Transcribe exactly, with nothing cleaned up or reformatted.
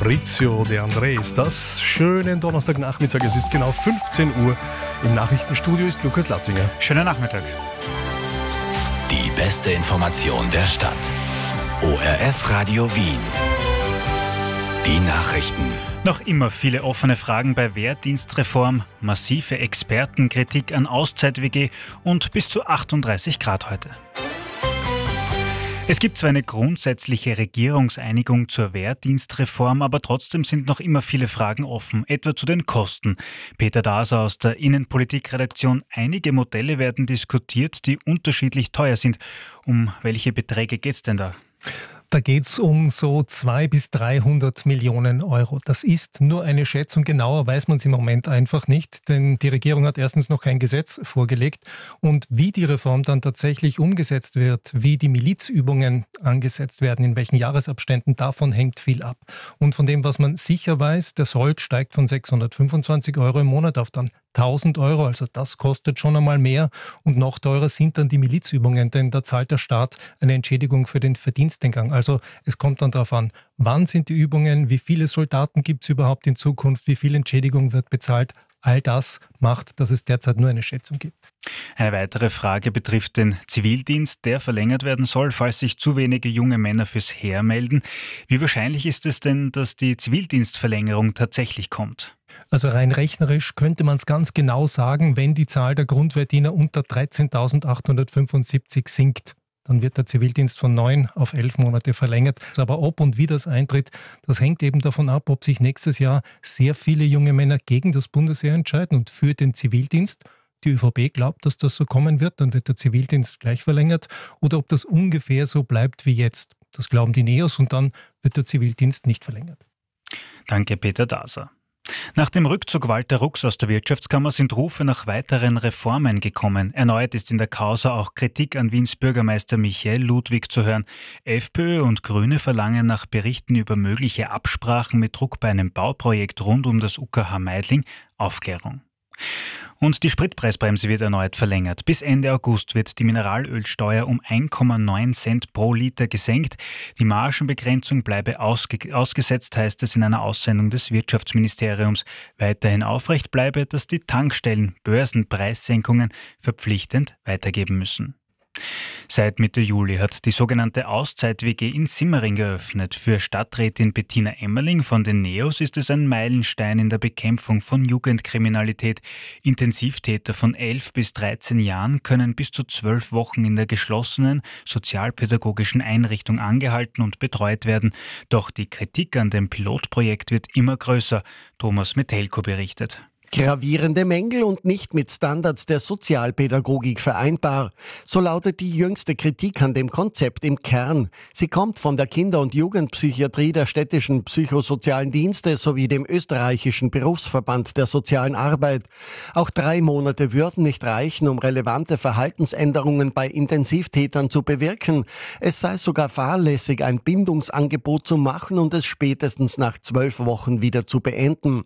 Fabrizio De André ist das. Schönen Donnerstagnachmittag, es ist genau fünfzehn Uhr. Im Nachrichtenstudio ist Lukas Latzinger. Schönen Nachmittag. Die beste Information der Stadt. O R F Radio Wien. Die Nachrichten. Noch immer viele offene Fragen bei Wehrdienstreform, massive Expertenkritik an Auszeit-W G und bis zu achtunddreißig Grad heute. Es gibt zwar eine grundsätzliche Regierungseinigung zur Wehrdienstreform, aber trotzdem sind noch immer viele Fragen offen, etwa zu den Kosten. Peter Daser aus der Innenpolitikredaktion: Einige Modelle werden diskutiert, die unterschiedlich teuer sind. Um welche Beträge geht es denn da? Da geht es um so zweihundert bis dreihundert Millionen Euro. Das ist nur eine Schätzung. Genauer weiß man es im Moment einfach nicht, denn die Regierung hat erstens noch kein Gesetz vorgelegt. Und wie die Reform dann tatsächlich umgesetzt wird, wie die Milizübungen angesetzt werden, in welchen Jahresabständen, davon hängt viel ab. Und von dem, was man sicher weiß, der Sold steigt von sechshundertfünfundzwanzig Euro im Monat auf dann tausend Euro, also das kostet schon einmal mehr. Und noch teurer sind dann die Milizübungen, denn da zahlt der Staat eine Entschädigung für den Verdiensteingang. Also es kommt dann darauf an, wann sind die Übungen, wie viele Soldaten gibt es überhaupt in Zukunft, wie viel Entschädigung wird bezahlt. All das macht, dass es derzeit nur eine Schätzung gibt. Eine weitere Frage betrifft den Zivildienst, der verlängert werden soll, falls sich zu wenige junge Männer fürs Heer melden. Wie wahrscheinlich ist es denn, dass die Zivildienstverlängerung tatsächlich kommt? Also rein rechnerisch könnte man es ganz genau sagen, wenn die Zahl der Grundwehrdiener unter dreizehntausendachthundertfünfundsiebzig sinkt. Dann wird der Zivildienst von neun auf elf Monate verlängert. Aber ob und wie das eintritt, das hängt eben davon ab, ob sich nächstes Jahr sehr viele junge Männer gegen das Bundesheer entscheiden und für den Zivildienst. Die ÖVP glaubt, dass das so kommen wird, dann wird der Zivildienst gleich verlängert. Oder ob das ungefähr so bleibt wie jetzt. Das glauben die Neos und dann wird der Zivildienst nicht verlängert. Danke, Peter Daser. Nach dem Rückzug Walter Rux aus der Wirtschaftskammer sind Rufe nach weiteren Reformen gekommen. Erneut ist in der Causa auch Kritik an Wiens Bürgermeister Michael Ludwig zu hören. FPÖ und Grüne verlangen nach Berichten über mögliche Absprachen mit Druck bei einem Bauprojekt rund um das U K H Meidling Aufklärung. Und die Spritpreisbremse wird erneut verlängert. Bis Ende August wird die Mineralölsteuer um ein Komma neun Cent pro Liter gesenkt. Die Margenbegrenzung bleibe ausge- ausgesetzt, heißt es in einer Aussendung des Wirtschaftsministeriums. Weiterhin aufrecht bleibe, dass die Tankstellen Börsenpreissenkungen verpflichtend weitergeben müssen. Seit Mitte Juli hat die sogenannte Auszeit-W G in Simmering geöffnet. Für Stadträtin Bettina Emmerling von den Neos ist es ein Meilenstein in der Bekämpfung von Jugendkriminalität. Intensivtäter von elf bis dreizehn Jahren können bis zu zwölf Wochen in der geschlossenen sozialpädagogischen Einrichtung angehalten und betreut werden. Doch die Kritik an dem Pilotprojekt wird immer größer. Thomas Metelko berichtet. Gravierende Mängel und nicht mit Standards der Sozialpädagogik vereinbar. So lautet die jüngste Kritik an dem Konzept im Kern. Sie kommt von der Kinder- und Jugendpsychiatrie der städtischen psychosozialen Dienste sowie dem österreichischen Berufsverband der sozialen Arbeit. Auch drei Monate würden nicht reichen, um relevante Verhaltensänderungen bei Intensivtätern zu bewirken. Es sei sogar fahrlässig, ein Bindungsangebot zu machen und es spätestens nach zwölf Wochen wieder zu beenden.